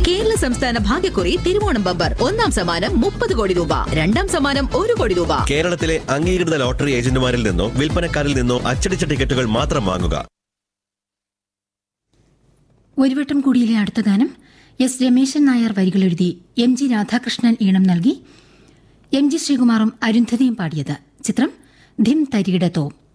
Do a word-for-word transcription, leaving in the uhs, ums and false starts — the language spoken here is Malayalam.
കേരള സംസ്ഥാന ഭാഗ്യക്കുറി തിരുവോണം ബമ്പർ ഒന്നാം സമ്മാനം മുപ്പത് കോടി രൂപ, രണ്ടാം സമ്മാനം ഒരു കോടി രൂപ. കേരളത്തിലെ അംഗീകൃത ലോട്ടറി ഏജന്റുമാരിൽ നിന്നോ വിൽപ്പനക്കാരിൽ നിന്നോ അച്ചടിച്ച ടിക്കറ്റുകൾ മാത്രം വാങ്ങുക. ഒരു വട്ടം കൂടിയിലെ അടുത്ത ഗാനം S Rameshan Nair വരികളെഴുതി M G Radhakrishnan ഈണം നൽകി എം ജി ശ്രീകുമാറും അരുന്ധതിയും പാടിയത്. ചിത്രം ധിം തരികിട തോം.